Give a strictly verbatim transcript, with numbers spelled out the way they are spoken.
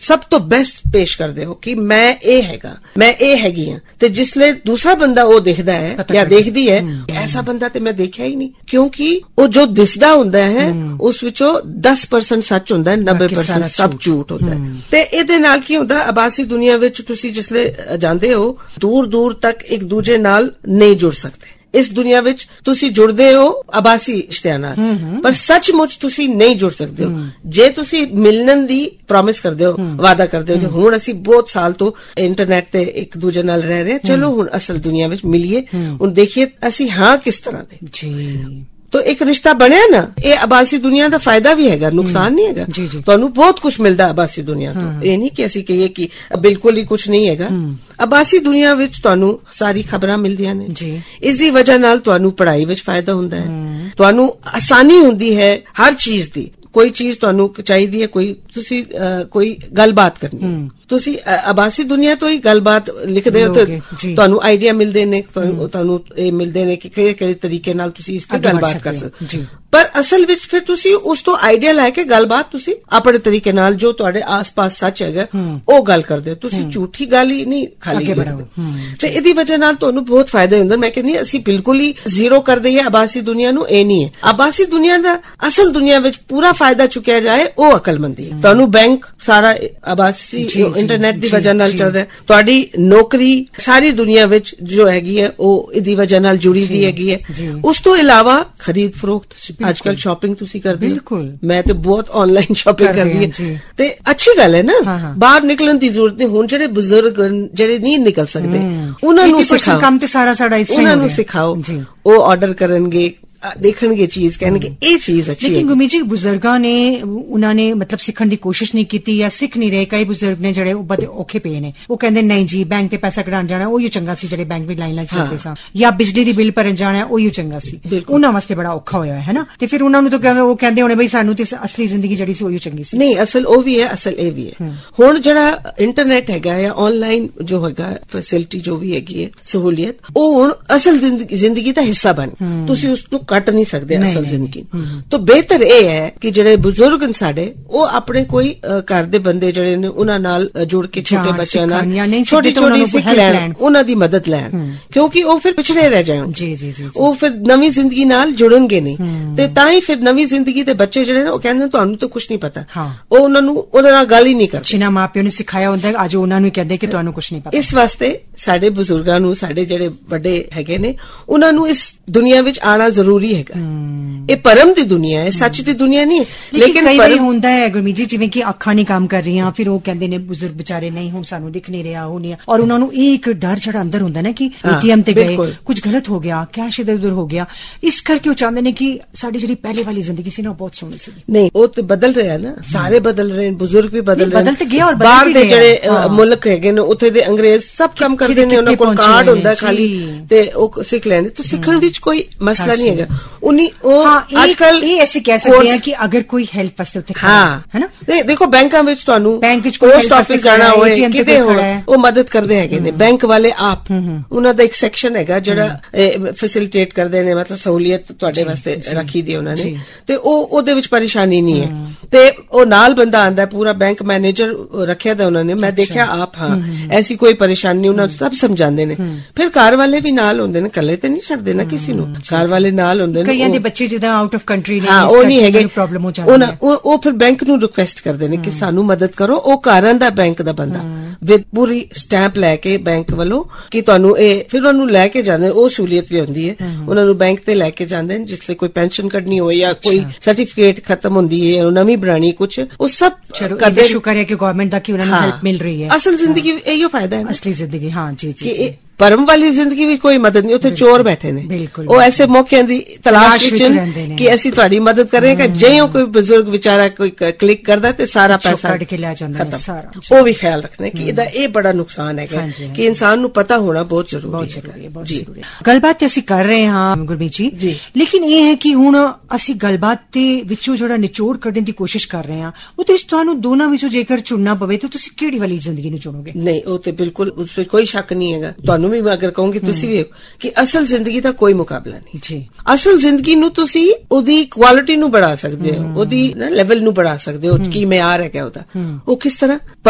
ਸਭ ਤੋਂ ਬੈਸਟ ਪੇਸ਼ ਕਰਦੇ ਹੋ ਕਿ ਮੈਂ ਇਹ ਹੈਗਾ, ਮੈਂ ਇਹ ਹੈਗੀ ਆ, ਤੇ ਜਿਸਲੇ ਦੂਸਰਾ ਬੰਦਾ ਉਹ ਦੇਖਦਾ ਹੈ ਜਾਂ ਦੇਖਦੀ ਹੈ ਐਸਾ ਬੰਦਾ ਤੇ ਮੈਂ ਦੇਖਿਆ ਹੀ ਨਹੀਂ, ਕਿਉਂਕਿ ਉਹ ਜੋ ਦਿਸਦਾ ਹੁੰਦਾ ਹੈ ਉਸ ਵਿੱਚੋਂ ਦਸ ਪਰਸੈਂਟ ਸੱਚ ਹੁੰਦਾ ਹੈ, ਨੱਬੇ ਪਰਸੈਂਟ ਸਭ ਝੂਠ ਹੁੰਦਾ ਹੈ। ਤੇ ਇਹਦੇ ਨਾਲ ਕੀ ਹੁੰਦਾ, ਆਭਾਸੀ ਦੁਨੀਆ ਵਿੱਚ ਤੁਸੀਂ ਜਿਸਲੇ ਜਾਂਦੇ ਹੋ ਦੂਰ ਦੂਰ ਤੱਕ ਇੱਕ ਦੂਜੇ ਨਾਲ ਨਹੀਂ ਜੁੜ ਸਕਦੇ। ਇਸ ਦੁਨੀਆ ਵਿੱਚ ਤੁਸੀਂ ਜੁੜਦੇ ਹੋ ਆਭਾਸੀ ਰਿਸ਼ਤਿਆਂ ਨਾਲ, ਪਰ ਸੱਚਮੁੱਚ ਤੁਸੀਂ ਨਹੀਂ ਜੁੜ ਸਕਦੇ ਹੋ। ਜੇ ਤੁਸੀਂ ਮਿਲਣ ਦੀ ਪ੍ਰੋਮਿਸ ਕਰਦੇ ਹੋ, ਵਾਅਦਾ ਕਰਦੇ ਹੋ, ਤੇ ਹੁਣ ਅਸੀਂ ਬਹੁਤ ਸਾਲ ਤੋਂ ਇੰਟਰਨੈਟ ਤੇ ਇੱਕ ਦੂਜੇ ਨਾਲ ਰਹਿ ਰਹੇ, ਚਲੋ ਹੁਣ ਅਸਲ ਦੁਨੀਆ ਵਿੱਚ ਮਿਲੀਏ, ਹੁਣ ਦੇਖੀਏ ਅਸੀਂ ਹਾਂ ਕਿਸ ਤਰ੍ਹਾਂ ਦੇ ਜੀ। तो एक रिश्ता बनया ना, ये आभासी दुनिया का फायदा भी है, नुकसान नहीं है। तुहानू बहुत कुछ मिलता आभासी दुनिया तो, ये नहीं कि असीं कहिए कि बिल्कुल ही कुछ नहीं है। आभासी दुनिया विच तुहानू सारी खबरां मिलदियां ने, इस दी वजह नाल तुहानू पढ़ाई विच फायदा हुंदा है, तुहानू आसानी हुंदी है हर चीज दी। कोई चीज तुहानू चाहिदी है, कोई तुसी कोई गलबात करनी, तुसी आभासी दुनिया तो ही गलबात लिखदे हो ते तुहानू आइडिया मिलदे ने, तुहानू ए मिलदे ने कि किहड़े किहड़े तरीके नाल तुसी इस ते गलबात कर सकदे। पर असल विच फिर तुसी उस तो आइडिया लैके गलबात तुसी अपने तरीके नाल जो तुहाडे आस-पास सच हैगा ओ गल करदे हो, तुसी झूठी गल ही नहीं खाली लिखदे। ते इहदी वजह नाल तुहानू बहुत फायदा हुंदा। मैं कहनी असीं बिल्कुल ही जीरो कर दईए आभासी दुनिया नू, ए नहीं है। आभासी दुनिया दा असल दुनिया विच पूरा फायदा चुकिया जाए ओ अकलमंदी है। तुहानू बैंक सारा आभासी इंटरनेट दी वजह नाल चलदा है, तुहाडी नौकरी सारी दुनिया विच जो हैगी है ओ इहदी वजह नाल जुड़ी दी हैगी है। उस तो इलावा खरीद फरोख्त, आजकल शॉपिंग तुसी करदे हो, बिल्कुल मैं तो बहुत ऑनलाइन शॉपिंग करदी है ते अच्छी गल है ना, बाहर निकलन दी जरूरत नहीं। हुण जेहड़े बुजुर्ग जेहड़े नहीं निकल सकदे उन्हां नूं सिखाओ, काम ते सारा साडा इस उन्हां नूं सिखाओ, ओ ऑर्डर करनगे, देखणगे चीज, कहणगे ये चीज अच्छी है। लेकिन गुमी जी बुजुर्गां ने उन्होंने मतलब सीखण दी कोशिश नहीं की या सीख नहीं रहे। कई बुजुर्ग ने जेहड़े बड़े औखे पे ने, वो कहंदे नहीं जी बैंक ते पैसा कढाण जाना ओही चंगा सी, जेहड़े बैंक विच लाइन लाइन चलदे सा, या बिजली दी बिल भरन जाना ओही चंगा सी, उन्हां वास्ते बड़ा औखा होया है ना। ते फिर उन्हां नूं तो कहंदे वो कहंदे होणे बई सानू ते असली जिंदगी जेहड़ी सी ओही चंगी सी। नहीं, असल ओ भी है, असल ए भी है। हुण जेहड़ा इंटरनेट हैगा या ऑनलाइन जो हैगा फैसिलिटी जो भी हैगी है सहूलियत, ओ हुण असल जिंदगी दा हिस्सा बन, तुसी उस नूं कट नहीं सकदे असल जिंदगी। तो बेहतर ये है कि जेडे बुजुर्ग न साडे वो अपने कोई घर दे बंदे जेडे ने उन्हां नाल जुड़ के छोटे बच्चों नाल छोटी छोटी सीख लैण, उन्हां दी मदद लैण, क्योंकि वो फिर पिछड़े रह जाण, जी जी जी, वो फिर नवी जिंदगी नाल जुड़नगे नहीं। ते तां ही फिर नवी जिंदगी दे बच्चे जेडे ने वो कहंदे तुहानू तो कुछ नहीं पता, वो उन्हां नू उहदे नाल गल ही नहीं करदे। जिन्हां मां-पिओ ने सिखाया हुंदा अज उन्हां नू कहंदे कि तुहानू कुछ नहीं पता। इस वास्ते साडे बुजुर्गां नू, साडे जेडे बड़े हैगे ने, उन्हां नू इस दुनिया विच आना जरूरी हैगा। ये परम दी दुनिया है, सच दी दुनिया नहीं है। लेकिन कई बार हुंदा है गुरमीत जी, जिवें कि अखां नहीं काम कर रही, फिर वो कहंदे ने बुजुर्ग बेचारे नहीं हुण सानू दिख नहीं रहा, हो नहीं, और उन्हां नू एक डर जड़ा अंदर हुंदा ना कि एटीएम ते गए कुछ गलत हो गया, कैश इधर उधर हो गया, इस करके वो चाहते ने कि साडी जेहड़ी पहले वाली जिंदगी सी ना बहुत सोहनी सी। नहीं, वो तो बदल रहा है ना, सारे बदल रहे हैं, बुजुर्ग भी बदल रहे, बदल ते गया और बाहर दे जेहड़े मुल्क हैगे ने उत्थे दे अंग्रेज सब काम करदे ने, उन्हां कोल कार्ड हुंदा खाली ते ओ सिख लैंदे। तो सिखण विच कोई मसला नहीं हैगा। उन्हीं ओ आजकल ऐसे कह सकते हैं कि अगर कोई हेल्प वास्ते उत्थे खड़ा है ना, दे, देखो बैंकां विच तुहानू बैंक विच पोस्ट ऑफिस जाना होए किते हो वो मदद करदे हैगे ने, बैंक वाले आप उन्हां दा एक सैक्शन हैगा जेड़ा फैसिलिटेट करदे ने, मतलब सहूलियत तुहाडे वास्ते रखी दी उन्हां ने, ते ओ ओदे विच परेशानी नहीं है। ते ओ नाल बंदा आंदा पूरा बैंक मैनेजर रखिया दा उन्हां ने, मैं देखिया आप, हां ऐसी कोई परेशानी नहीं, उन्हां सब समझांदे ने। फिर घर वाले भी नाल हुंदे ने, कल्ले ते नहीं छड्डदे ना किसी नूं, घर वाले नाल हुंदे ने। कईयां दे बच्चे जिदा आउट ऑफ कंट्री ने, हां ओ नहीं हैगे, प्रॉब्लम हो जांदी है, ओ फिर बैंक नूं रिक्वेस्ट करदे ने कि सानू मदद करो। ओ घरां दा बैंक दा बंदा विद पूरी स्टैंप लैके बैंक वालों कि तुहानू ए, फिर उन्हां नूं लैके जांदे, ओ सहूलियत भी हुंदी है, उन्हां नूं बैंक ते लैके जांदे ने जिसले कोई पेंशन कढनी होए या कोई सर्टिफिकेट खत्म हुंदी है नवीं बनानी कुछ, ओ सब करदे। शुक्र है कि गवर्नमेंट दा कि उन्हां नूं हेल्प मिल रही है। असल जिंदगी इहो फायदा है, असली जिंदगी। हां जी जी, परम वाली जिंदगी भी कोई मदद नहीं, उत्थे चोर बैठे ने, वो ऐसे मौके दी तलाश विच कि असीं तुहाडी मदद करेंगे। जियों कोई बुजुर्ग बेचारा कोई क्लिक करदा ते सारा पैसा कट के ले जांदा है सारा। वो भी ख्याल रखना कि इहदा ए बड़ा नुकसान है कि इंसान नूं पता होना बहुत जरूरी है। जी, गलबात असीं कर रहे हां गुरमीत जी, लेकिन ये है कि हुण असीं गलबात दे विचों जेहड़ा निचोड़ कढण दी कोशिश कर रहे हां, ਉਹਦੇ ਵਿੱਚ ਤੁਹਾਨੂੰ ਦੋਨਾਂ ਵਿੱਚੋਂ ਜੇਕਰ ਚੁਣਨਾ ਪਵੇ ਤਾਂ ਤੁਸੀਂ ਕਿਹੜੀ ਵਾਲੀ ਜ਼ਿੰਦਗੀ ਨੂੰ ਚੁਣੋਗੇ? ਨਹੀਂ, ਉਹ ਤੇ ਬਿਲਕੁਲ ਉਸ ਵਿੱਚ ਕੋਈ ਸ਼ੱਕ ਨਹੀਂ ਹੈਗਾ। ਤੁਹਾਨੂੰ ਵੀ ਮੈਂ ਅਗਰ ਕਹੂੰਗੀ ਤੁਸੀਂ ਵੀ ਕਿ ਅਸਲ ਜ਼ਿੰਦਗੀ ਦਾ ਕੋਈ ਮੁਕਾਬਲਾ ਨਹੀਂ ਜੀ। ਅਸਲ ਜ਼ਿੰਦਗੀ ਨੂੰ ਤੁਸੀਂ ਉਹਦੀ ਕੁਆਲਿਟੀ ਨੂੰ बढ़ा सकते हो, ਉਹਦੀ ਲੈਵਲ ਨੂੰ बढ़ा सकते हो, ਕੀ ਮਿਆਰ ਹੈ ਉਹਦਾ, ਉਹ ਕਿਸ ਤਰ੍ਹਾਂ